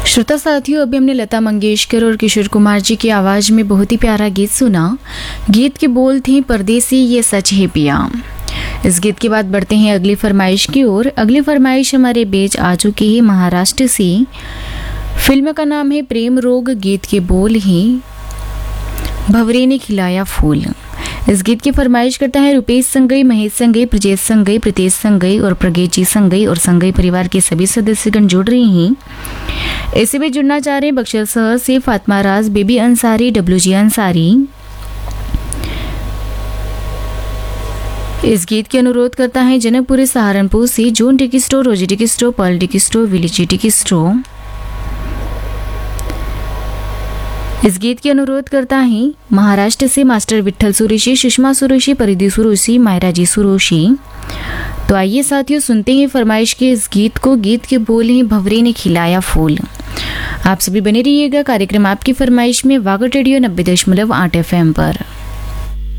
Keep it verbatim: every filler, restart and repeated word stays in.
श्रोता साथियों, अभी हमने लता मंगेशकर और किशोर कुमार जी की आवाज़ में बहुत ही प्यारा गीत सुना। गीत के बोल थे परदेसी ये सच है पिया। इस गीत के बाद बढ़ते हैं अगली फरमाइश की ओर। अगली फरमाइश हमारे बीच आ चुकी है महाराष्ट्र से। फिल्म का नाम है प्रेम रोग। गीत के बोल हैं भंवरे ने खिलाया फूल। इस गीत की फरमाइश करता है रुपेश संगई, महेश संगई, ब्रजेश संगई, प्रीतेश संगई और प्रगेजी संगई और संगई परिवार के सभी सदस्यगण जुड़ रहे हैं। ऐसे भी जुड़ना चाह रहे हैं बक्सर शहर से फातिमा राज, baby Ansari, W G Ansari. इस गीत के अनुरोध करता है जनकपुरी सहारनपुर से जोन टिकिस्टो, रोजी टिकिस्टो, पर्ल टिकिस्टो, विलीची टिकिस्टो। इस गीत की अनुरोध करता है महाराष्ट्र से मास्टर विठल सुरेशी, सुषमा सुरेशी, परिधि सुरेशी, मायरा जी सुरेशी। तो आइए साथियों, सुनते हैं फरमाइश के इस गीत को। गीत के बोल हैं भंवरे ने खिलाया फूल। आप सभी बने रहिएगा कार्यक्रम आपकी फरमाइश में वागड़ रेडियो नब्बे दशमलव आठ एफ एम पर।